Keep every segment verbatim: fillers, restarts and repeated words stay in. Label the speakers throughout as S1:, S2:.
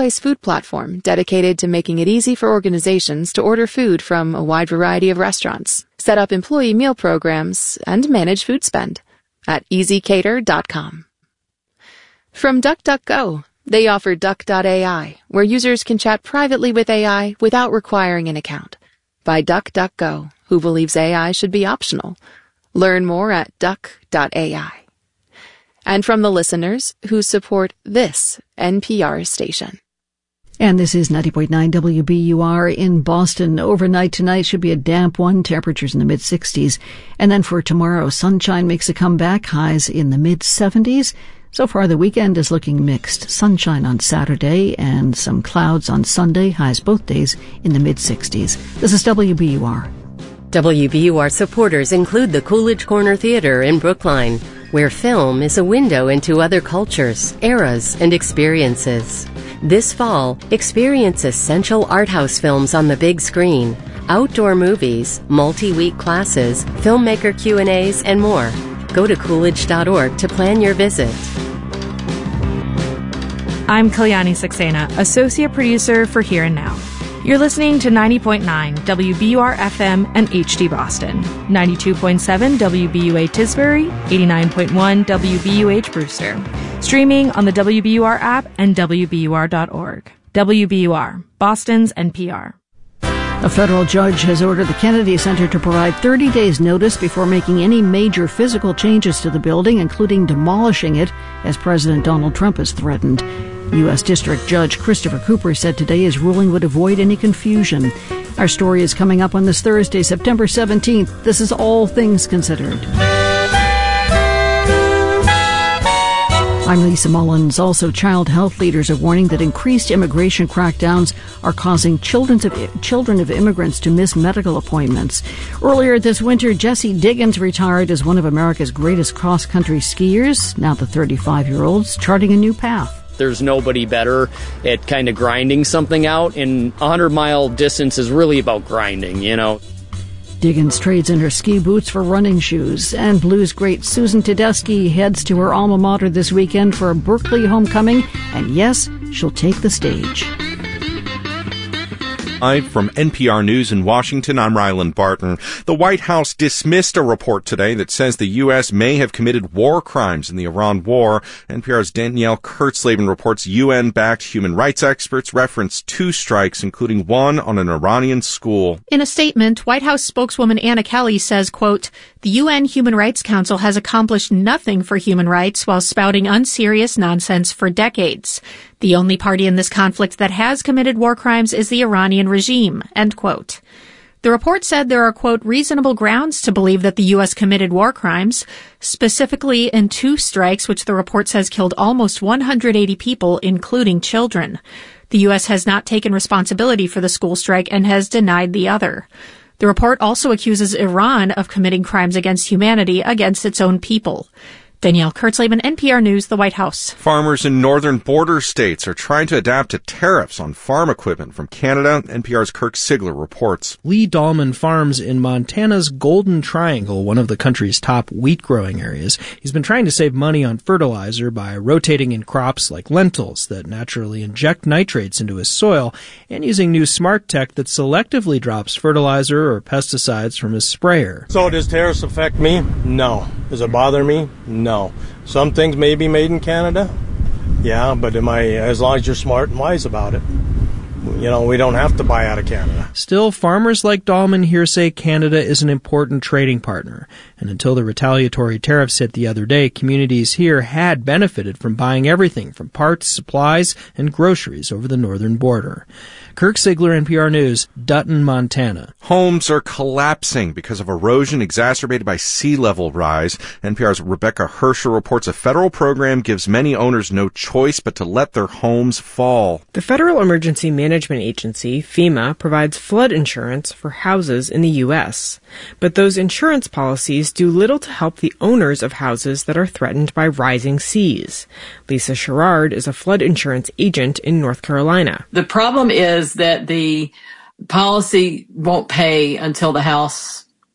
S1: marketplace food platform dedicated to making it easy for organizations to order food from a wide variety of restaurants, set up employee meal programs, and manage food spend at easy cater dot com. From DuckDuckGo, they offer Duck dot A I, where users can chat privately with A I without requiring an account. By DuckDuckGo, who believes A I should be optional. Learn more at duck dot A I. And from the listeners who support this N P R station.
S2: And this is ninety point nine W B U R in Boston. Overnight tonight should be a damp one, temperatures in the mid-sixties. And then for tomorrow, sunshine makes a comeback, highs in the mid-seventies. So far, the weekend is looking mixed. Sunshine on Saturday and some clouds on Sunday, highs both days in the mid-sixties. This is W B U R.
S3: W B U R supporters include the Coolidge Corner Theater in Brookline, where film is a window into other cultures, eras, and experiences. This fall, experience essential art house films on the big screen, outdoor movies, multi-week classes, filmmaker Q and A's, and more. Go to coolidge dot org to plan your visit.
S4: I'm Kalyani Saxena, Associate Producer for Here and Now. You're listening to ninety point nine W B U R F M and H D Boston, ninety-two point seven W B U A Tisbury, eighty-nine point one W B U H Brewster. Streaming on the W B U R app and W B U R dot org. W B U R, Boston's N P R.
S2: A federal judge has ordered the Kennedy Center to provide thirty days notice before making any major physical changes to the building, including demolishing it, as President Donald Trump has threatened. U S. District Judge Christopher Cooper said today his ruling would avoid any confusion. Our story is coming up on this Thursday, September seventeenth. This is All Things Considered. I'm Lisa Mullins. Also, child health leaders are warning that increased immigration crackdowns are causing children of, children of immigrants to miss medical appointments. Earlier this winter, Jessie Diggins retired as one of America's greatest cross-country skiers. Now the thirty-five-year-old's charting a new path.
S5: There's nobody better at kind of grinding something out, and a hundred-mile distance is really about grinding, you know.
S2: Diggins trades in her ski boots for running shoes, and blues great Susan Tedeschi heads to her alma mater this weekend for a Berkeley homecoming, and yes, she'll take the stage.
S6: Live from N P R News in Washington, I'm Ryland Barton. The White House dismissed a report today that says the U S may have committed war crimes in the Iran war. N P R's Danielle Kurtzleben reports U N-backed human rights experts referenced two strikes, including one on an Iranian school.
S7: In a statement, White House spokeswoman Anna Kelly says, quote, "The U N Human Rights Council has accomplished nothing for human rights while spouting unserious nonsense for decades. The only party in this conflict that has committed war crimes is the Iranian regime," end quote. The report said there are, quote, "reasonable grounds to believe that the U S committed war crimes, specifically in two strikes which the report says killed almost one hundred eighty people, including children. The U S has not taken responsibility for the school strike and has denied the other." The report also accuses Iran of committing crimes against humanity against its own people. Danielle Kurtzleben, N P R News, the White House.
S6: Farmers in northern border states are trying to adapt to tariffs on farm equipment from Canada. N P R's Kirk Sigler reports.
S8: Lee Dahlman farms in Montana's Golden Triangle, one of the country's top wheat growing areas. He's been trying to save money on fertilizer by rotating in crops like lentils that naturally inject nitrates into his soil and using new smart tech that selectively drops fertilizer or pesticides from his sprayer.
S9: So does tariffs affect me? No. Does it bother me? No. Some things may be made in Canada. Yeah, but am I, as long as you're smart and wise about it. You know, we don't have to buy out of Canada.
S8: Still, farmers like Dahlman here say Canada is an important trading partner. And until the retaliatory tariffs hit the other day, communities here had benefited from buying everything from parts, supplies, and groceries over the northern border. Kirk Sigler, N P R News, Dutton, Montana.
S6: Homes are collapsing because of erosion exacerbated by sea level rise. N P R's Rebecca Hersher reports a federal program gives many owners no choice but to let their homes fall.
S10: The Federal Emergency Management Agency, FEMA, provides flood insurance for houses in the U S. But those insurance policies do little to help the owners of houses that are threatened by rising seas. Lisa Sherrard is a flood insurance agent in North Carolina.
S11: The problem is that the policy won't pay until the house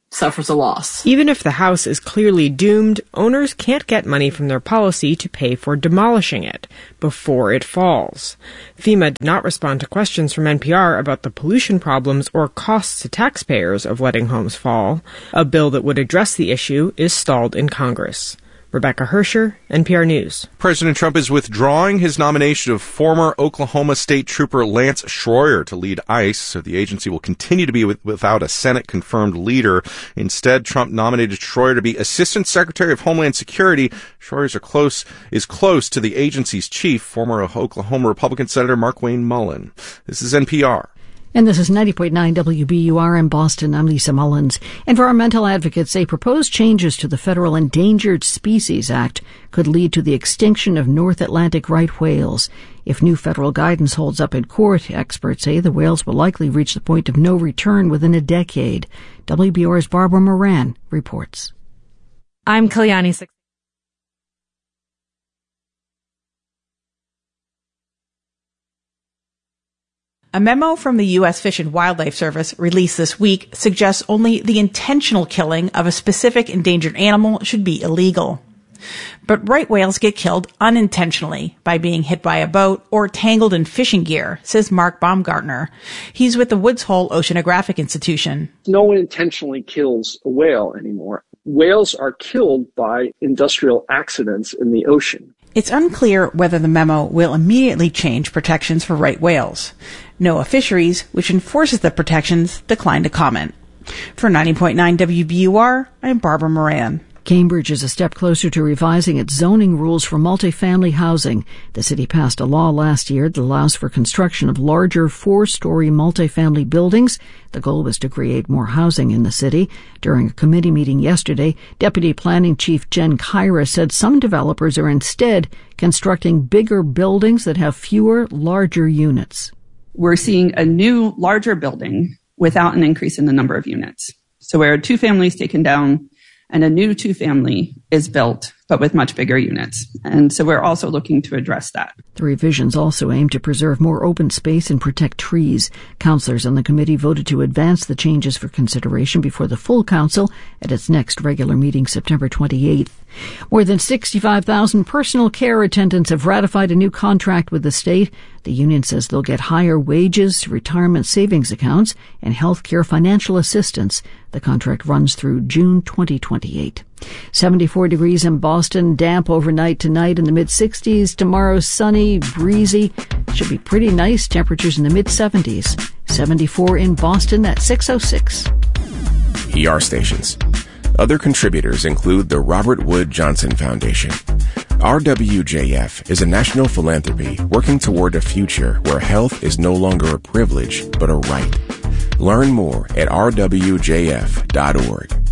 S11: suffers a loss.
S10: Even if the house is clearly doomed, owners can't get money from their policy to pay for demolishing it before it falls. FEMA did not respond to questions from N P R about the pollution problems or costs to taxpayers of letting homes fall. A bill that would address the issue is stalled in Congress. Rebecca Hersher, N P R News.
S6: President Trump is withdrawing his nomination of former Oklahoma State Trooper Lance Schroyer to lead ICE, so the agency will continue to be with, without a Senate-confirmed leader. Instead, Trump nominated Schroyer to be Assistant Secretary of Homeland Security. Schroyer are close, is close to the agency's chief, former Oklahoma Republican Senator Markwayne Mullin. This is N P R.
S2: And this is ninety point nine W B U R in Boston. I'm Lisa Mullins. Environmental advocates say proposed changes to the Federal Endangered Species Act could lead to the extinction of North Atlantic right whales. If new federal guidance holds up in court, experts say the whales will likely reach the point of no return within a decade. W B U R's Barbara Moran reports.
S4: I'm Kalyani Saxena.
S12: A memo from the U S Fish and Wildlife Service released this week suggests only the intentional killing of a specific endangered animal should be illegal. But right whales get killed unintentionally by being hit by a boat or tangled in fishing gear, says Mark Baumgartner. He's with the Woods Hole Oceanographic Institution.
S13: No one intentionally kills a whale anymore. Whales are killed by industrial accidents in the ocean.
S12: It's unclear whether the memo will immediately change protections for right whales. NOAA Fisheries, which enforces the protections, declined to comment. For ninety point nine W B U R, I'm Barbara Moran.
S2: Cambridge is a step closer to revising its zoning rules for multifamily housing. The city passed a law last year that allows for construction of larger four-story multifamily buildings. The goal was to create more housing in the city. During a committee meeting yesterday, Deputy Planning Chief Jen Kyra said some developers are instead constructing bigger buildings that have fewer, larger units.
S14: We're seeing a new, larger building without an increase in the number of units. So where two families taken down and a new two-family is built, but with much bigger units. And so we're also looking to address that.
S2: The revisions also aim to preserve more open space and protect trees. Councillors on the committee voted to advance the changes for consideration before the full council at its next regular meeting September twenty-eighth. More than sixty-five thousand personal care attendants have ratified a new contract with the state. The union says they'll get higher wages, retirement savings accounts, and health care financial assistance. The contract runs through June twenty twenty-eight. seventy-four degrees in Boston, damp overnight tonight in the mid-sixties. Tomorrow, sunny, breezy. Should be pretty nice. Temperatures in the mid-seventies. seventy-four in Boston at six oh six.
S15: E R stations. Other contributors include the Robert Wood Johnson Foundation. R W J F is a national philanthropy working toward a future where health is no longer a privilege, but a right. Learn more at r w j f dot org.